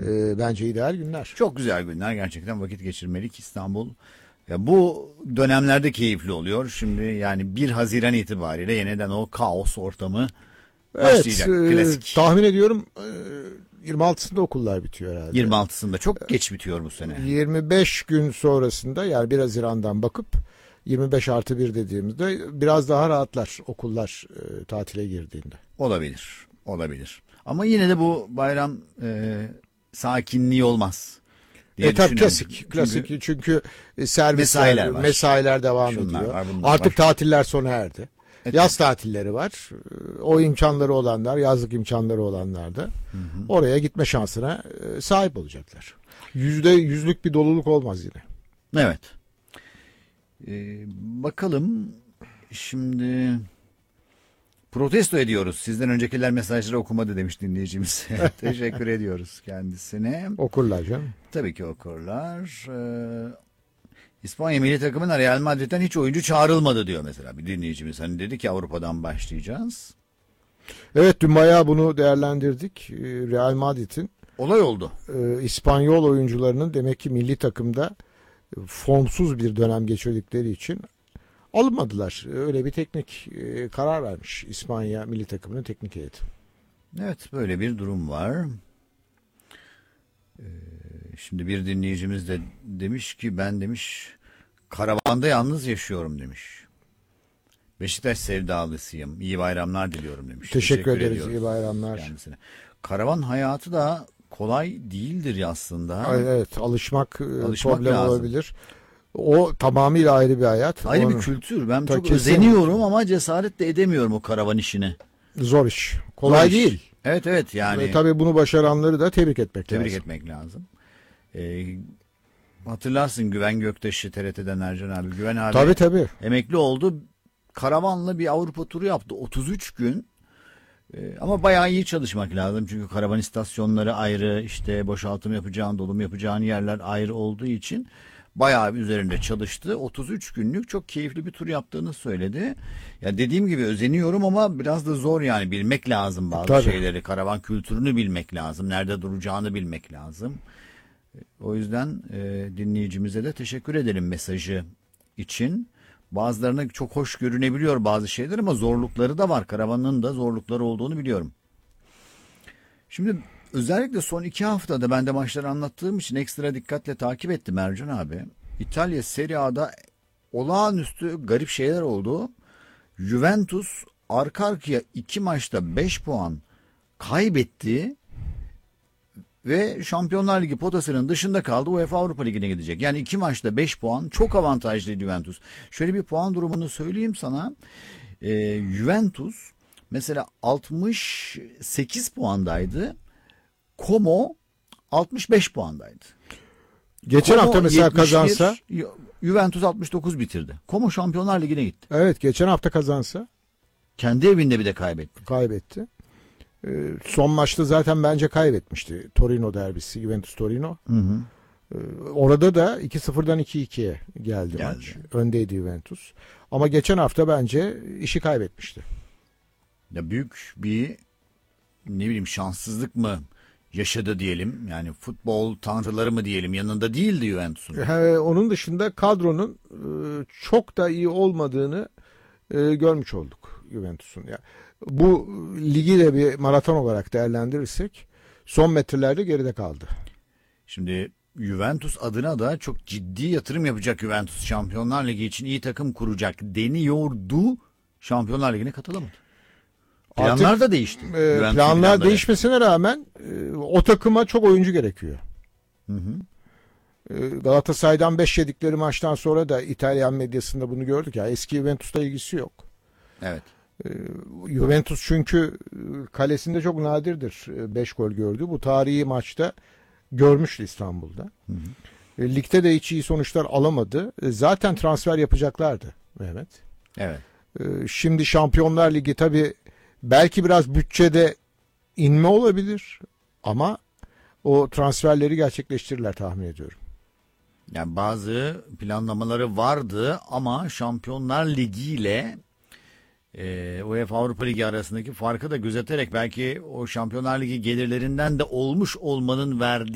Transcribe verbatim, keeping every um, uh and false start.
e, bence ideal günler. Çok güzel günler, gerçekten vakit geçirmelik İstanbul. Ya bu dönemlerde keyifli oluyor. Şimdi yani bir Haziran itibariyle yeniden o kaos ortamı başlayacak. Evet, e, Klasik. tahmin ediyorum e, yirmi altısında okullar bitiyor herhalde. yirmi altısında çok geç bitiyor bu sene. yirmi beş gün sonrasında, yani bir Haziran'dan bakıp yirmi beş artı bir dediğimizde biraz daha rahatlar okullar e, tatile girdiğinde. Olabilir, olabilir. Ama yine de bu bayram e, sakinliği olmaz diye E tabi düşünüyorum. klasik, Çünkü klasik çünkü servisler, mesailer var. mesailer devam Şunlar ediyor. var, bunlar Artık var. tatiller sona erdi. Evet. Yaz tatilleri var. O imkanları olanlar, yazlık imkanları olanlar da Hı hı. oraya gitme şansına e, sahip olacaklar. Yüzde yüzlük bir doluluk olmaz yine. Evet. Ee, bakalım şimdi protesto ediyoruz. Sizden öncekiler mesajları okumadı demiş dinleyicimiz. Teşekkür ediyoruz kendisine. Okurlar canım. Tabii ki okurlar. Ee, İspanya milli takımına Real Madrid'den hiç oyuncu çağrılmadı diyor mesela bir dinleyicimiz. Hani dedi ki Avrupa'dan başlayacağız. Evet, dün bayağı bunu değerlendirdik. Ee, Real Madrid'in Olay oldu. e, İspanyol oyuncularının demek ki milli takımda e, formsuz bir dönem geçirdikleri için alınmadılar. Öyle bir teknik e, karar vermiş İspanya milli takımının teknik heyeti. Evet, böyle bir durum var. Ee, şimdi bir dinleyicimiz de demiş ki ben demiş karavanda yalnız yaşıyorum demiş. Beşiktaş sevdalısıyım. İyi bayramlar diliyorum demiş. Teşekkür, Teşekkür ederiz. ediyoruz İyi bayramlar. kendisine. Karavan hayatı da kolay değildir ya aslında. Ay, evet, alışmak, Alışmak problem lazım. olabilir. O tamamıyla ayrı bir hayat. Ayrı Onu, bir kültür. Ben Ta çok kesin. özeniyorum ama cesaret de edemiyorum o karavan işine. zor iş. Kolay Zor iş. değil. Evet evet yani. Ve tabii bunu başaranları da tebrik etmek Tebrik lazım. etmek lazım. Ee, hatırlarsın Güven Göktaş'ı T R T'den Ercan abi. Güven abi Tabii tabii. emekli oldu. Karavanla bir Avrupa turu yaptı. otuz üç gün. Ee, ama bayağı iyi çalışmak lazım. Çünkü karavan istasyonları ayrı, işte boşaltım yapacağın, dolum yapacağın yerler ayrı olduğu için bayağı üzerinde çalıştı. otuz üç günlük çok keyifli bir tur yaptığını söyledi. Ya dediğim gibi özeniyorum ama biraz da zor yani, bilmek lazım bazı Tabii. şeyleri. Karavan kültürünü bilmek lazım. Nerede duracağını bilmek lazım. O yüzden e, dinleyicimize de teşekkür edelim mesajı için. Bazılarına çok hoş görünebiliyor bazı şeyler ama zorlukları da var. Karavanın da zorlukları olduğunu biliyorum. Şimdi özellikle son iki haftada ben de maçları anlattığım için ekstra dikkatle takip ettim Ercan abi. İtalya Serie A'da olağanüstü garip şeyler oldu. Juventus arka arkaya iki maçta beş puan kaybetti. Ve Şampiyonlar Ligi potasının dışında kaldı. UEFA Avrupa Ligi'ne gidecek. Yani iki maçta beş puan. Çok avantajlı Juventus. Şöyle bir puan durumunu söyleyeyim sana. Ee, Juventus mesela altmış sekiz puandaydı. Como altmış beş puandaydı. Geçen Como hafta mesela yetmiş bir, kazansa, Juventus altmış dokuz bitirdi. Como Şampiyonlar Ligi'ne gitti. evet geçen hafta kazansa Kendi evinde bir de kaybetti. kaybetti. Ee, son maçta zaten bence kaybetmişti. Torino derbisi, Juventus Torino. Hı hı. Ee, orada da iki sıfırdan iki ikiye geldi, Geldi. maç. Öndeydi Juventus. Ama geçen hafta bence işi kaybetmişti. Ya büyük bir ne bileyim şanssızlık mı yaşadı diyelim. Yani futbol tanrıları mı diyelim, yanında değildi Juventus'un. He, onun dışında kadronun e, çok da iyi olmadığını e, görmüş olduk Juventus'un. Yani bu ligi de bir maraton olarak değerlendirirsek son metrelerde geride kaldı. Şimdi Juventus adına da çok ciddi yatırım yapacak Juventus. Şampiyonlar Ligi için iyi takım kuracak deniyordu. Şampiyonlar Ligi'ne katılamadı. Planlar Artık, da değişti. E, Juventus'un planlar planları. değişmesine rağmen e, o takıma çok oyuncu gerekiyor. Hı hı. E, Galatasaray'dan beş yedikleri maçtan sonra da İtalyan medyasında bunu gördük ya, eski Juventus'ta ilgisi yok. Evet. E, Juventus çünkü e, kalesinde çok nadirdir beş gol gördü. Bu tarihi maçta görmüştü İstanbul'da. Hı hı. E, ligde de hiç iyi sonuçlar alamadı. E, zaten transfer yapacaklardı Mehmet. Evet. E, şimdi Şampiyonlar Ligi tabii belki biraz bütçede inme olabilir ama o transferleri gerçekleştirirler tahmin ediyorum. Yani bazı planlamaları vardı ama Şampiyonlar Ligi ile e, UEFA Avrupa Ligi arasındaki farkı da gözeterek belki o Şampiyonlar Ligi gelirlerinden de olmuş olmanın verdiği